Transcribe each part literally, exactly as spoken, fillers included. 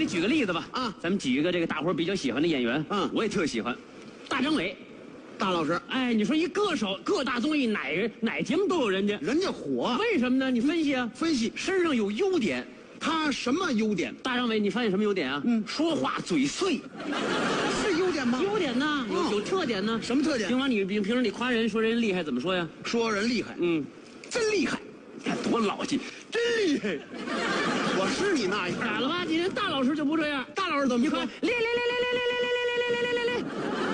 你举个例子吧。 啊， 咱们举一个这个大伙儿比较喜欢的演员。 嗯， 我也特喜欢，大张伟。 大老师， 哎，你说一歌手，各大综艺哪个哪节目都有人家， 人家火， 为什么呢？你分析啊， 分析身上有优点。 他什么优点？ 大张伟，你发现什么优点啊？ 嗯， 说话嘴碎， 是优点吗？ 优点呢？有、 哦、 有特点呢？ 什么特点？ 平常你平平时你夸人说人厉害怎么说呀？ 说人厉害， 嗯， 真厉害， 你看多老气， 真厉害。我是你那样， 咋了吧？你这大老师就不这样。 大老师怎么说？ 练练练练练练练练练练练练练练。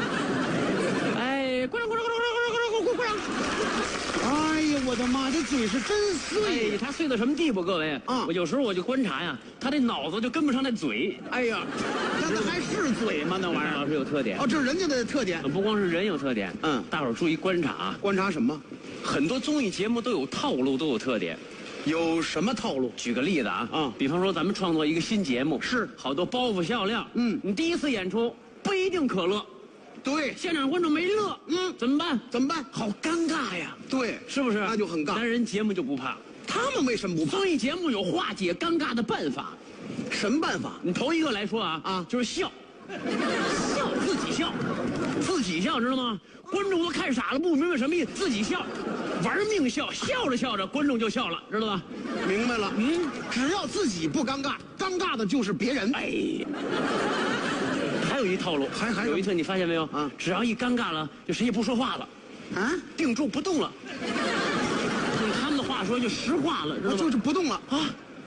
哎，鼓掌鼓掌鼓掌鼓掌鼓掌鼓掌鼓掌！ 哎呀，我的妈，这嘴是真碎！ 哎，他碎到什么地步？各位啊， 我有时候我就观察呀，他这脑子就跟不上那嘴。 哎呀，那那还是嘴吗？那玩意儿老师有特点哦，这是人家的特点。 不光是人有特点， 嗯， 大伙儿注意观察啊。 观察什么？ 很多综艺节目都有套路，都有特点。 有什么套路？ 举个例子啊， 啊， 比方说咱们创作一个新节目， 是好多包袱笑料。 嗯， 你第一次演出不一定可乐。 对， 现场观众没乐， 嗯， 怎么办？ 怎么办？ 好尴尬呀！ 对， 是不是？ 那就很尬。 咱人节目就不怕， 他们为什么不怕？ 综艺节目有化解尴尬的办法。 什么办法？ 你头一个来说啊啊， 就是笑，笑自己笑，自己笑知道吗？观众都看傻了，不明白什么意思，自己笑，玩命笑，笑着笑着观众就笑了，知道吧？ 明白了。嗯，只要自己不尴尬，尴尬的就是别人。 哎。还有一套路， 还还有一次你发现没有？ 啊， 只要一尴尬了，就谁也不说话了， 啊， 定住不动了。用他们的话说就石化了，知道吗？ 就是不动了啊。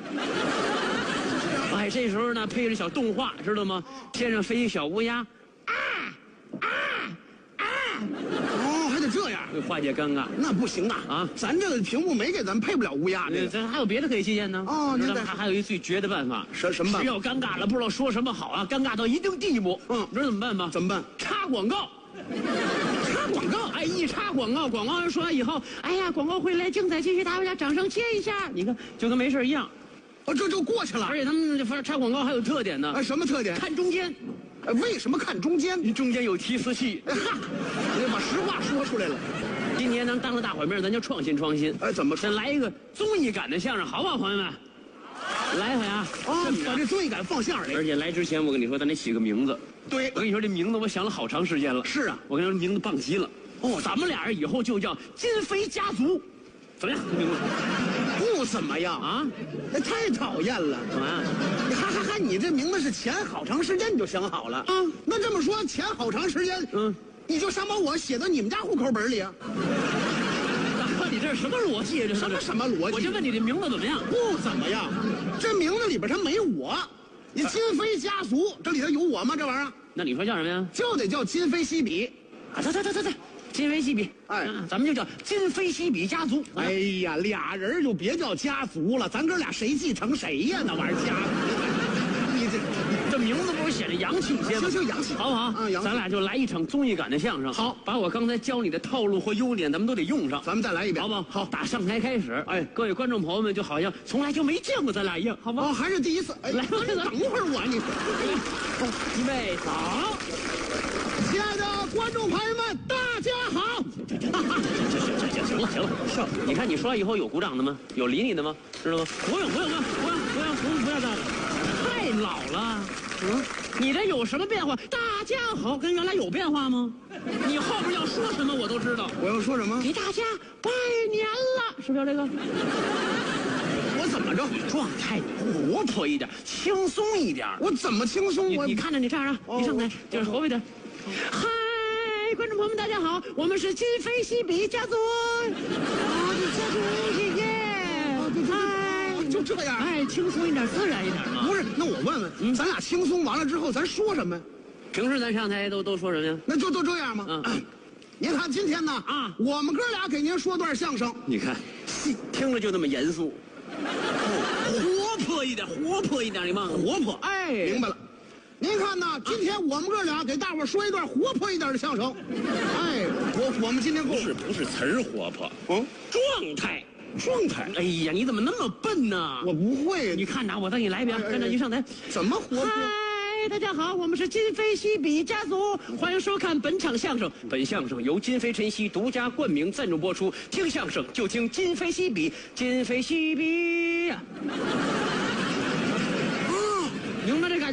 哎，这时候呢配着小动画，知道吗？天上飞一小乌鸦，啊啊啊！ 哦，还得这样， 会化解尴尬。 那不行啊！ 啊， 咱这个屏幕没给咱配不了乌鸦这个。 咱还有别的可以借鉴呢。 哦， 知道吗？还还有一最绝的办法。 什什么办法？ 只要尴尬了，不知道说什么好啊，尴尬到一定地步。 嗯， 你知道怎么办吗？ 怎么办？ 插广告。 插广告， 哎，一插广告，广告人说完以后，哎呀，广告回来，精彩继续，大家掌声接一下，你看就跟没事一样。 哦，这就过去了。 而且他们这插广告还有特点呢。 哎，什么特点？ 看中间。 哎，为什么看中间？ 中间有提词器。 哎哈，你把实话说出来了。 今年咱当着大伙面，咱就创新创新。 哎，怎么？ 咱来一个综艺感的相声，好不好，朋友们？来一回啊！ 哦，把这综艺感放相声里。 而且来之前，我跟你说，咱得起个名字。 对， 我跟你说，这名字我想了好长时间了。 是啊， 我跟你说，名字棒极了。哦，咱们俩人以后就叫金飞家族，怎么样？名字不怎么样啊？ 那太讨厌了。 怎么样？ 你哈哈哈！你这名字是前好长时间你就想好了啊？那这么说，前好长时间，嗯，你就想把我写到你们家户口本里啊？ 你这是什么逻辑啊？这什么什么逻辑？ 我就问你，这名字怎么样？ 不怎么样。这名字里边它没我。你金飞家族，这里头有我吗？这玩意儿？ 那你说叫什么呀？ 就得叫今非昔比。 啊，对对对对对，今非昔比。哎，咱们就叫今非昔比家族。 哎呀，俩人就别叫家族了，咱哥俩谁继承谁呀？那玩意儿家族，你这这名字不是显得洋气一些吗？ 行行，洋气， 好不好？ 啊，洋气。 咱俩就来一场综艺感的相声。 好， 把我刚才教你的套路和优点，咱们都得用上。 咱们再来一遍， 好不好？ 好， 打上台开始。 哎， 各位观众朋友们，就好像从来就没见过咱俩一样，好吗？ 哦，还是第一次。哎， 来， 等会儿我你， 预备好。 亲爱的观众朋友们，大家好！ 行了行了，笑！你看你说完以后有鼓掌的吗？有理你的吗？知道吗？不用不用不用不用不用不用不要这样，太老了。嗯，你这有什么变化？大家好，跟原来有变化吗？你后边要说什么我都知道。 我要说什么？ 给大家拜年了，是不是这个？ 我怎么着？ 状态活泼一点，轻松一点。 我怎么轻松？我你看着你这样啊， 哦、 你上台就是活泼一点。嗨，观众朋友们，大家好，我们是今非昔比家族。啊，家族耶耶！嗨， 就这样。 哎，轻松一点，自然一点嘛。 不是，那我问问，嗯、咱俩轻松完了之后，咱说什么呀？ 平时咱上台都都说什么呀？ 那就都这样吗？嗯。您看今天呢啊，我们哥俩给您说段相声。 你看，听着就那么严肃。活泼一点，活泼一点，你忘了？活泼，哎， 明白了。您看呢，今天我们哥俩给大伙说一段活泼一点的相声。哎，我我们今天不是不是词儿活泼， 嗯， 状态状态。 哎呀，你怎么那么笨呢？ 我不会。 你看着，我再给你来一遍，跟着你上台。 怎么活泼？ 嗨，大家好，我们是今非昔比家族，欢迎收看本场相声。本相声由金飞晨曦独家冠名赞助播出。听相声就听今非昔比，今非昔比呀。 啊， 明白这感觉。